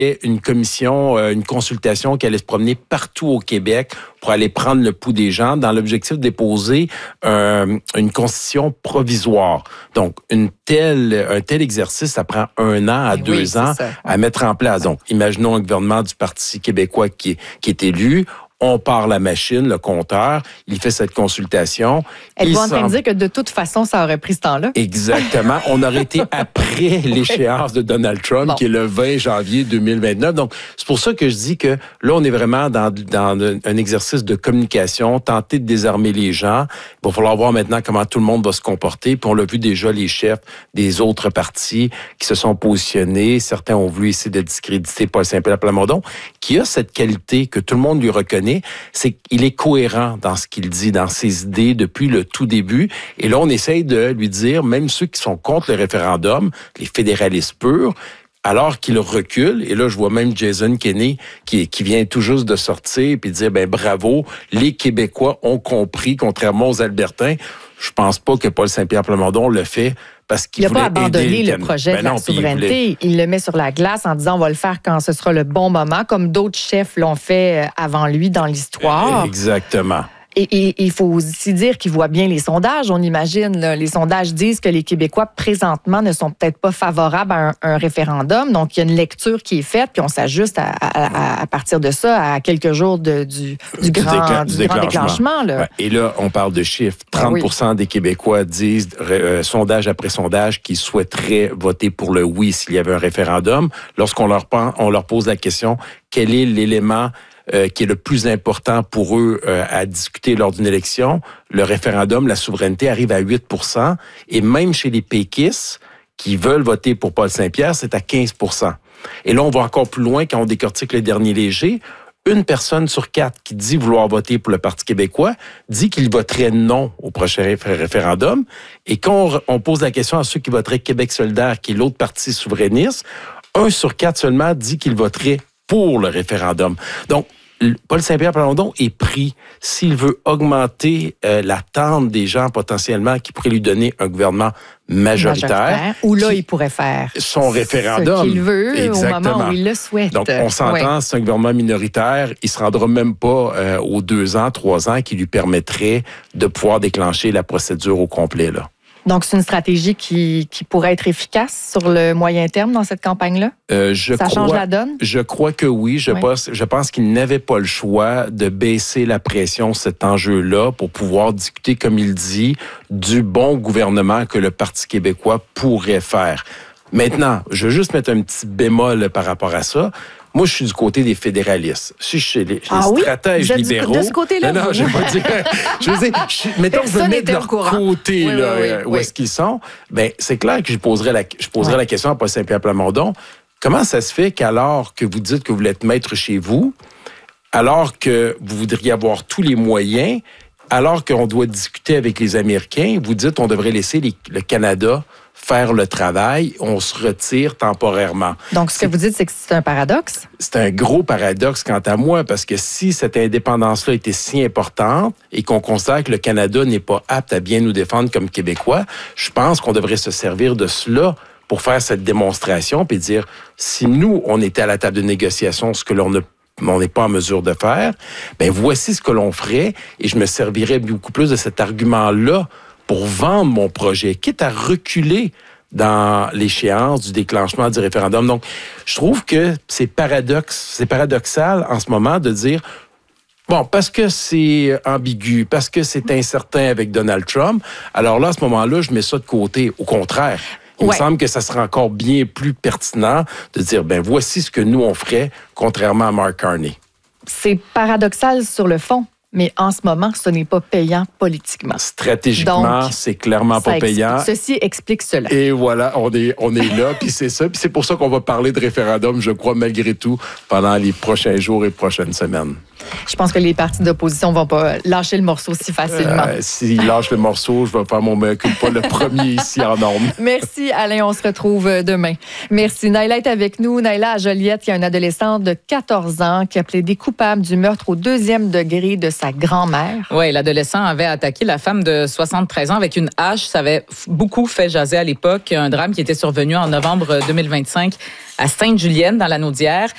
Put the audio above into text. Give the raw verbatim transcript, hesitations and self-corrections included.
une commission, une consultation qui allait se promener partout au Québec pour aller prendre le pouls des gens dans l'objectif de déposer euh, une constitution provisoire. Donc, une telle, un tel exercice, ça prend un an à oui, deux ans ça. à mettre en place. Donc, imaginons un gouvernement du Parti québécois qui, qui est élu. On part la machine, le compteur, il fait cette consultation. Êtes-vous en train de dire que de toute façon, ça aurait pris ce temps-là? Exactement. On aurait été après l'échéance de Donald Trump, bon. qui est le vingt janvier deux mille vingt-neuf. Donc, c'est pour ça que je dis que là, on est vraiment dans, dans un exercice de communication, tenter de désarmer les gens. Il va falloir voir maintenant comment tout le monde va se comporter. Puis on l'a vu déjà, les chefs des autres partis qui se sont positionnés. Certains ont voulu essayer de discréditer Paul Saint-Pierre Plamondon, qui a cette qualité que tout le monde lui reconnaît, c'est qu'il est cohérent dans ce qu'il dit, dans ses idées depuis le tout début. Et là, on essaye de lui dire, même ceux qui sont contre le référendum, les fédéralistes purs, alors qu'il recule, et là, je vois même Jason Kenney qui, qui vient tout juste de sortir puis dire, ben bravo, les Québécois ont compris, contrairement aux Albertains. Je pense pas que Paul Saint-Pierre Plamondon le fait parce qu'il voulait aider. Il n'a pas abandonné le projet ben de la non, souveraineté. Il, voulait... il le met sur la glace en disant on va le faire quand ce sera le bon moment, comme d'autres chefs l'ont fait avant lui dans l'histoire. Exactement. Et, et il faut aussi dire qu'il voit bien les sondages. On imagine, là, les sondages disent que les Québécois, présentement, ne sont peut-être pas favorables à un, un référendum. Donc, il y a une lecture qui est faite, puis on s'ajuste à, à, à partir de ça à quelques jours de, du, du, du, grand, déclen- du, du grand déclenchement. Là. Ouais. Et là, on parle de chiffres. trente pour cent ah oui. des Québécois disent, euh, sondage après sondage, qu'ils souhaiteraient voter pour le oui s'il y avait un référendum. Lorsqu'on leur, on leur pose la question, quel est l'élément Euh, qui est le plus important pour eux euh, à discuter lors d'une élection, le référendum, la souveraineté arrive à huit pour cent. Et même chez les péquistes qui veulent voter pour Paul Saint-Pierre, c'est à quinze pour cent. Et là, on va encore plus loin quand on décortique le dernier léger. Une personne sur quatre qui dit vouloir voter pour le Parti québécois dit qu'il voterait non au prochain référendum. Et quand on pose la question à ceux qui voteraient Québec solidaire, qui est l'autre parti souverainiste, un sur quatre seulement dit qu'il voterait pour le référendum. Donc, Paul Saint-Pierre Plamondon est pris s'il veut augmenter euh, l'attente des gens potentiellement qui pourraient lui donner un gouvernement majoritaire. majoritaire où là, il pourrait faire son référendum. Ce qu'il veut Exactement. Au moment où il le souhaite. Donc, on s'entend, ouais. c'est un gouvernement minoritaire. Il ne se rendra même pas euh, aux deux ans, trois ans qui lui permettraient de pouvoir déclencher la procédure au complet, là. Donc, c'est une stratégie qui, qui pourrait être efficace sur le moyen terme dans cette campagne-là? Euh, je Ça crois, change la donne? Je crois que oui. Je, oui. Pense, je pense qu'il n'avait pas le choix de baisser la pression sur cet enjeu-là pour pouvoir discuter, comme il dit, du bon gouvernement que le Parti québécois pourrait faire. Maintenant, je veux juste mettre un petit bémol par rapport à ça. Moi, je suis du côté des fédéralistes. Je suis chez les, les ah stratèges oui? libéraux. De ce côté-là? Non, non, je vais pas dire. Je veux dire, je, mettons que je me mets de leur côté, oui, là, oui, oui, où oui. est-ce qu'ils sont. Ben, c'est clair que je poserais la, je poserais oui. la question à Paul Saint-Pierre Plamondon. Comment ça se fait qu'alors que vous dites que vous voulez être maître chez vous, alors que vous voudriez avoir tous les moyens, alors qu'on doit discuter avec les Américains, vous dites qu'on devrait laisser les, le Canada faire le travail, on se retire temporairement. Donc, ce que vous dites, c'est que c'est un paradoxe? C'est un gros paradoxe quant à moi, parce que si cette indépendance-là était si importante et qu'on considère que le Canada n'est pas apte à bien nous défendre comme Québécois, je pense qu'on devrait se servir de cela pour faire cette démonstration puis dire, si nous, on était à la table de négociation, ce que l'on ne on n'est pas en mesure de faire, ben voici ce que l'on ferait et je me servirais beaucoup plus de cet argument-là pour vendre mon projet, quitte à reculer dans l'échéance du déclenchement du référendum. Donc, je trouve que c'est paradoxe, c'est paradoxal en ce moment de dire, bon, parce que c'est ambigu, parce que c'est incertain avec Donald Trump, alors là, à ce moment-là, je mets ça de côté. Au contraire, il ouais. me semble que ça serait encore bien plus pertinent de dire, ben voici ce que nous, on ferait, contrairement à Mark Carney. C'est paradoxal sur le fond. Mais en ce moment, ce n'est pas payant politiquement. Stratégiquement, donc, c'est clairement pas payant. Explique, ceci explique cela. Et voilà, on est, on est là, puis c'est ça. Puis c'est pour ça qu'on va parler de référendum, je crois, malgré tout, pendant les prochains jours et prochaines semaines. Je pense que les partis d'opposition ne vont pas lâcher le morceau si facilement. Euh, S'ils lâchent le morceau, je vais faire mon mea culpa, le premier ici en norme. Merci, Alain. On se retrouve demain. Merci. Naila est avec nous. Naila à Joliette, qui a un adolescent de quatorze ans qui a plaidé coupable du meurtre au deuxième degré de sa grand-mère. Oui, l'adolescent avait attaqué la femme de soixante-treize ans avec une hache. Ça avait beaucoup fait jaser à l'époque. Un drame qui était survenu en novembre deux mille vingt-cinq à Sainte-Julienne, dans la Naudière.